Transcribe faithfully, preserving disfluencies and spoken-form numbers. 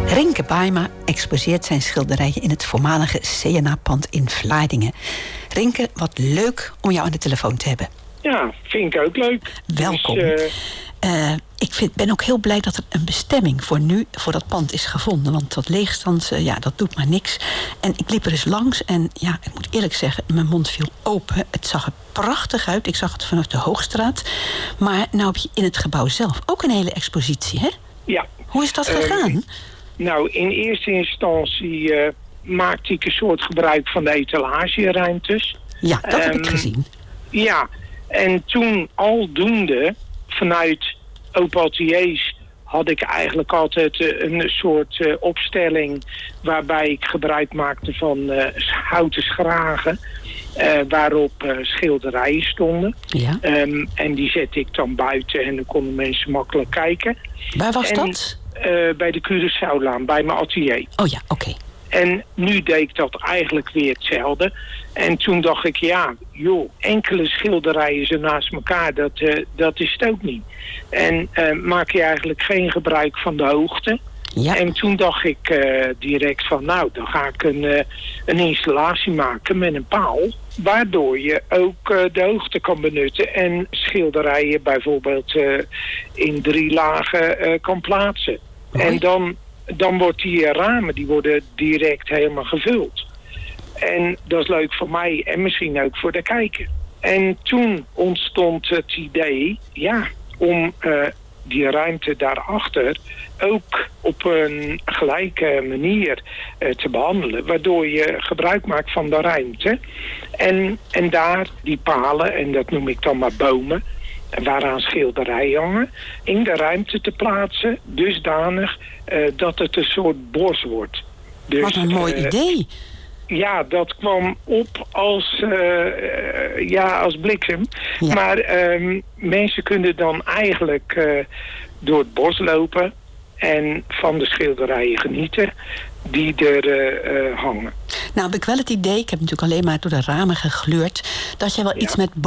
Rinke Baaema exposeert zijn schilderijen in het voormalige C N A-pand in Vlaardingen. Rinke, wat leuk om jou aan de telefoon te hebben. Ja, vind ik ook leuk. Welkom. Dus, uh... uh, ik vind, ben ook heel blij dat er een bestemming voor nu, voor dat pand is gevonden. Want dat leegstand, uh, ja, dat doet maar niks. En ik liep er eens langs en ja, ik moet eerlijk zeggen, mijn mond viel open. Het zag er prachtig uit. Ik zag het vanuit de Hoogstraat. Maar nou heb je in het gebouw zelf ook een hele expositie, hè? Ja. Hoe is dat gegaan? Uh, nou, in eerste instantie uh, maakte ik een soort gebruik van de etalageruimtes. Ja, dat um, heb ik gezien. Ja, en toen aldoende vanuit Open Ateliers had ik eigenlijk altijd uh, een soort uh, opstelling waarbij ik gebruik maakte van uh, houten schragen. Uh, waarop uh, schilderijen stonden. Ja. Um, en die zette ik dan buiten en dan konden mensen makkelijk kijken. Waar was en, dat? Uh, bij de Curaçaolaan, bij mijn atelier. Oh ja, oké. Okay. En nu deed ik dat eigenlijk weer hetzelfde. En toen dacht ik, ja, joh, enkele schilderijen zo naast elkaar, dat, uh, dat is het ook niet. En uh, maak je eigenlijk geen gebruik van de hoogte. Ja. En toen dacht ik uh, direct van, nou, dan ga ik een, uh, een installatie maken met een paal. Waardoor je ook uh, de hoogte kan benutten en schilderijen bijvoorbeeld uh, in drie lagen uh, kan plaatsen. Hoi. En dan, dan wordt die ramen, die worden direct helemaal gevuld. En dat is leuk voor mij en misschien ook voor de kijker. En toen ontstond het idee, ja, om uh, die ruimte daarachter ook op een gelijke manier uh, te behandelen. Waardoor je gebruik maakt van de ruimte. En, en daar die palen, en dat noem ik dan maar bomen, waaraan schilderijen hangen, in de ruimte te plaatsen, dusdanig uh, dat het een soort bos wordt. Dus, wat een mooi uh, idee. Ja, dat kwam op als, uh, uh, ja, als bliksem. Ja. Maar um, mensen kunnen dan eigenlijk uh, door het bos lopen en van de schilderijen genieten die er uh, uh, hangen. Nou heb ik wel het idee, ik heb natuurlijk alleen maar door de ramen gegluurd, dat jij wel ja. iets met